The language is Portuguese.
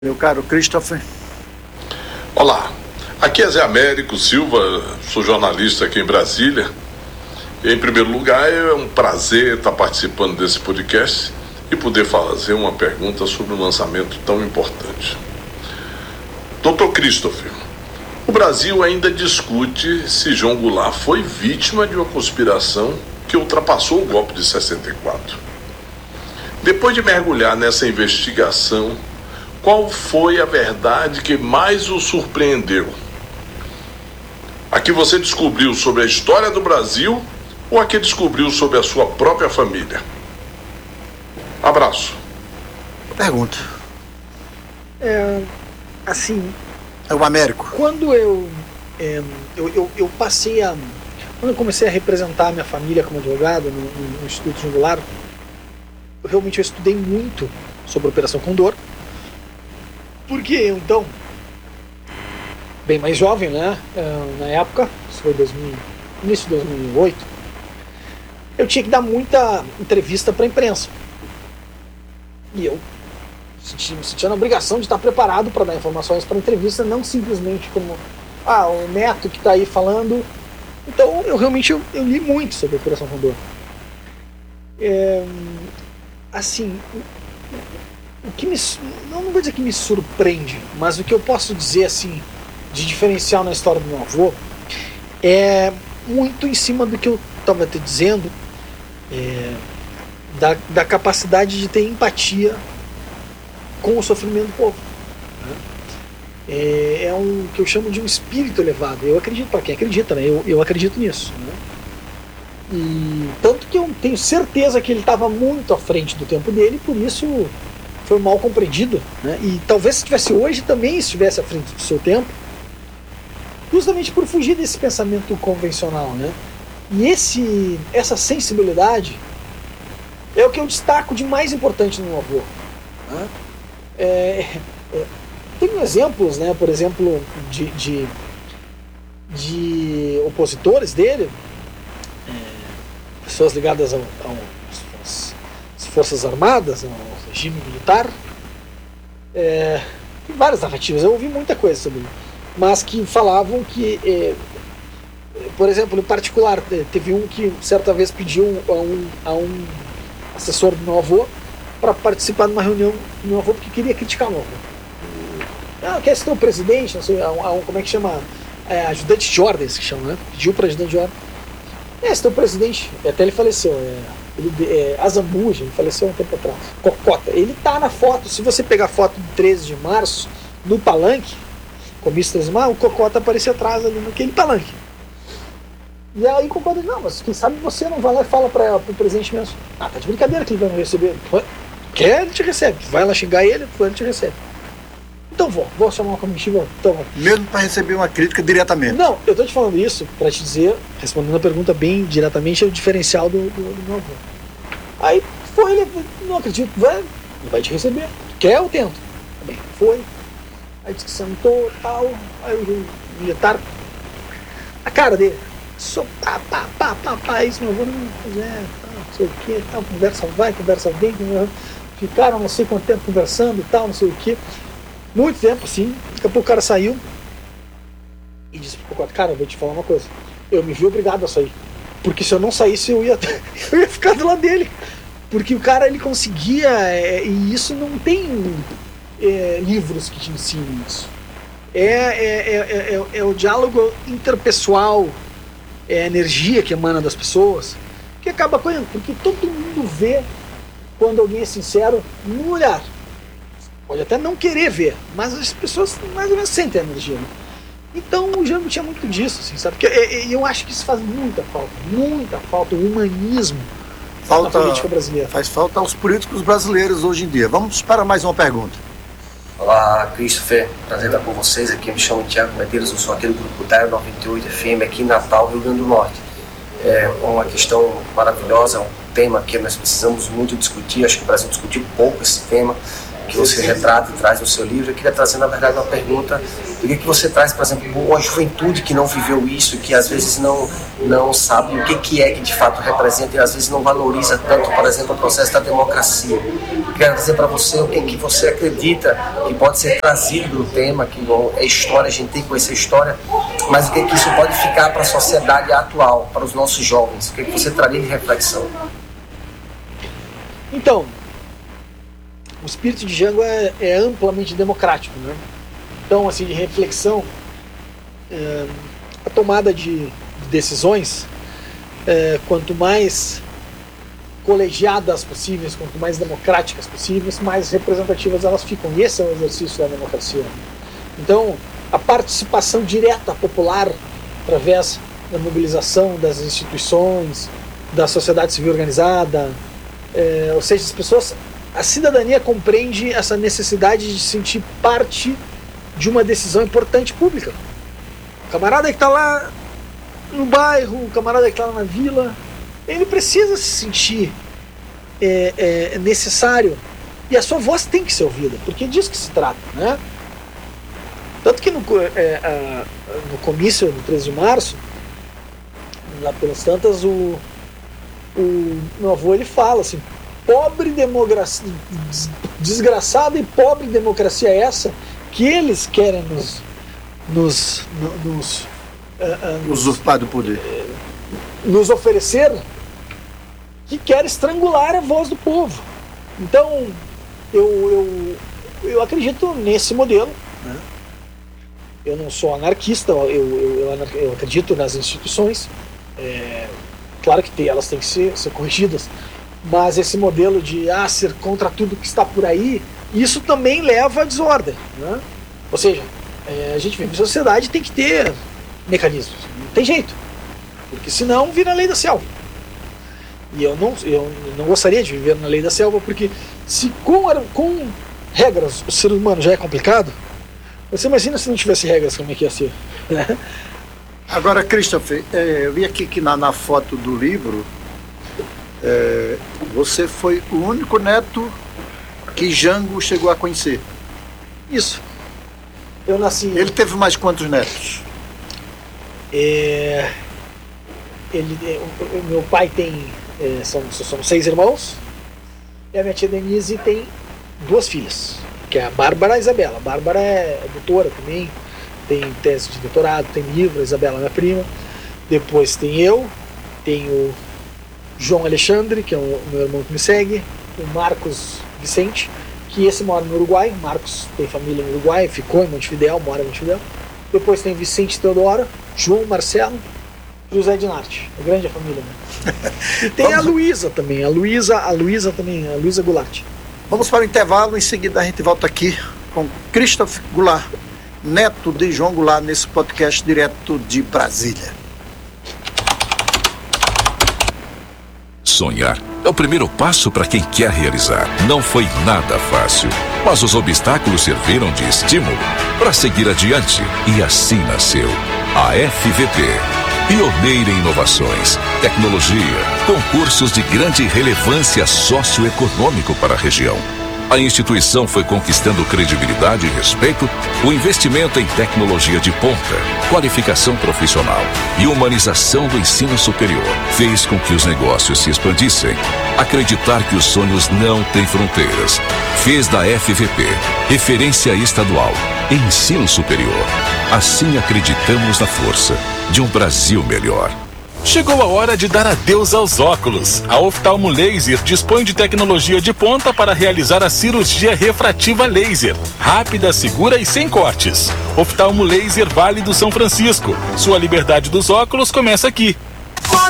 Meu caro Christopher. Olá, aqui é Zé Américo Silva, sou jornalista aqui em Brasília. Em primeiro lugar, é um prazer estar participando desse podcast e poder fazer uma pergunta sobre um lançamento tão importante. Dr. Christopher, o Brasil ainda discute se João Goulart foi vítima de uma conspiração que ultrapassou o golpe de 64. Depois de mergulhar nessa investigação, qual foi a verdade que mais o surpreendeu? A que você descobriu sobre a história do Brasil ou a que descobriu sobre a sua própria família? Abraço. Pergunta. Assim, É o Américo. quando eu passei a... Quando eu comecei a representar minha família como advogado no Instituto João Goulart, eu estudei muito sobre a Operação Condor, porque eu, então, bem mais jovem, né, na época, isso foi início de 2008, eu tinha que dar muita entrevista para a imprensa. E eu me sentia na obrigação de estar preparado para dar informações para a entrevista, não simplesmente como o Neto que está aí falando. Então eu realmente li muito sobre a Operação Condor. Assim, o que não vou dizer que me surpreende, mas o que eu posso dizer assim de diferencial na história do meu avô é muito em cima do que eu estava te dizendo, da capacidade de ter empatia com o sofrimento do povo. É um que eu chamo de um espírito elevado. Eu acredito, para quem acredita, né? Eu acredito nisso, né? E tanto que eu tenho certeza que ele estava muito à frente do tempo dele, por isso foi mal compreendido, né? E talvez se estivesse hoje também estivesse à frente do seu tempo, justamente por fugir desse pensamento convencional, né? E essa sensibilidade é o que eu destaco de mais importante no meu avô, né? Tenho exemplos, né, por exemplo, de opositores dele, pessoas ligadas às Forças Armadas, ao regime militar. Tem várias narrativas, eu ouvi muita coisa sobre ele, mas que falavam que, por exemplo, em particular, teve um que certa vez pediu a um assessor do meu avô para participar de uma reunião do meu avô porque queria criticar o meu avô. Quer ser o presidente, não sei, como é que chama? Ajudante de ordens, que chama, né? Pediu para ajudante de ordem. Esse teu presidente, até ele faleceu, Azambuja, ele faleceu um tempo atrás. Cocota, ele tá na foto, se você pegar a foto de 13 de março, no palanque, comício 13 de março, o Cocota aparecia atrás ali naquele palanque. E aí o Cocota diz, não, mas quem sabe você não vai lá e fala para o presidente mesmo. Tá de brincadeira que ele vai me receber. Quer, ele te recebe. Vai lá xingar ele te recebe. Então vou chamar uma comitiva. Então, mesmo para receber uma crítica diretamente. Não, eu tô te falando isso para te dizer, respondendo a pergunta bem diretamente, é o diferencial do meu avô. Aí foi, ele não acredito, ele vai te receber. Quer, eu tento. Bem, foi. Aí disse que sentou, tal. Aí o militar, a cara dele, só pá, isso meu avô não sei o que, tal, conversa vai, conversa vem, ficaram não sei quanto tempo conversando, tal, não sei o que. Muito tempo, assim, daqui a pouco o cara saiu e disse pro Cocota, cara, eu vou te falar uma coisa, eu me vi obrigado a sair, porque se eu não saísse eu ia ficar do lado dele, porque o cara, ele conseguia, e isso não tem livros que te ensinam isso, é o diálogo interpessoal, é a energia que emana das pessoas, que acaba apanhando, porque todo mundo vê quando alguém é sincero no olhar. Pode até não querer ver, mas as pessoas mais ou menos sentem a energia, né? Então o Jango tinha muito disso, assim, sabe? Porque eu acho que isso faz muita falta, o humanismo na política brasileira. Faz falta aos políticos brasileiros hoje em dia. Vamos para mais uma pergunta. Olá, Christopher, prazer estar com vocês aqui. Eu me chamo Thiago Medeiros, eu sou aqui do Grupo Daio 98 FM aqui em Natal, Rio Grande do Norte. É uma questão maravilhosa, um tema que nós precisamos muito discutir. Acho que o Brasil discutiu pouco esse tema, que você retrata e traz no seu livro. Eu queria trazer, na verdade, uma pergunta do que você traz, por exemplo, uma juventude que não viveu isso, que às vezes não sabe o que é que de fato representa e às vezes não valoriza tanto, por exemplo, o processo da democracia. Eu quero dizer para você o que você acredita que pode ser trazido do tema, que é história, a gente tem que conhecer história, mas o que isso pode ficar para a sociedade atual, para os nossos jovens, o que você traria de reflexão? Então, o espírito de Django é amplamente democrático, né? Então, assim, de reflexão, a tomada de decisões, quanto mais colegiadas possíveis, quanto mais democráticas possíveis, mais representativas elas ficam. E esse é o exercício da democracia. Então, a participação direta popular, através da mobilização das instituições, da sociedade civil organizada, ou seja, as pessoas, a cidadania compreende essa necessidade de sentir parte de uma decisão importante pública. O camarada que está lá no bairro, o camarada que está lá na vila, ele precisa se sentir necessário, e a sua voz tem que ser ouvida, porque é disso que se trata, né? Tanto que no comício do 13 de março, lá pelas tantas, o meu avô, ele fala assim: pobre democracia, desgraçada e pobre democracia é essa que eles querem nos usurpar do poder, nos oferecer, que quer estrangular a voz do povo. Então eu acredito nesse modelo, né? Eu não sou anarquista, eu acredito nas instituições, claro que elas têm que ser corrigidas, mas esse modelo de ser contra tudo que está por aí, isso também leva à desordem, né? Ou seja, a gente vive em sociedade, tem que ter mecanismos, não tem jeito, porque senão vira a lei da selva. E eu não gostaria de viver na lei da selva, porque se com regras o ser humano já é complicado, você imagina se não tivesse regras, como é que ia ser, né? Agora, Christopher, eu vi aqui que na foto do livro, você foi o único neto que Django chegou a conhecer. Isso. Eu nasci... Ele teve mais quantos netos? Meu pai tem... são 6 irmãos, e a minha tia Denise tem 2 filhas, que é a Bárbara e a Isabela. A Bárbara é doutora também, tem tese de doutorado, tem livro. A Isabela é minha prima. Depois tem eu, tem o João Alexandre, que é o meu irmão que me segue, o Marcos Vicente, que esse mora no Uruguai. O Marcos tem família no Uruguai, ficou em Montevidéu, mora em Montevidéu. Depois tem Vicente Teodoro, João Marcelo, José Dinarte. É grande a família, né? E tem a Luísa também, a Luísa Goulart. Vamos para o intervalo, em seguida a gente volta aqui com Christopher Goulart, neto de João Goulart, nesse podcast direto de Brasília. Sonhar é o primeiro passo para quem quer realizar. Não foi nada fácil, mas os obstáculos serviram de estímulo para seguir adiante, e assim nasceu a FVP. Pioneira em inovações, tecnologia, concursos de grande relevância socioeconômico para a região. A instituição foi conquistando credibilidade e respeito, o investimento em tecnologia de ponta, qualificação profissional e humanização do ensino superior fez com que os negócios se expandissem. Acreditar que os sonhos não têm fronteiras fez da FVP referência estadual em ensino superior. Assim acreditamos na força de um Brasil melhor. Chegou a hora de dar adeus aos óculos. A Oftalmo Laser dispõe de tecnologia de ponta para realizar a cirurgia refrativa laser. Rápida, segura e sem cortes. Oftalmo Laser Vale do São Francisco. Sua liberdade dos óculos começa aqui.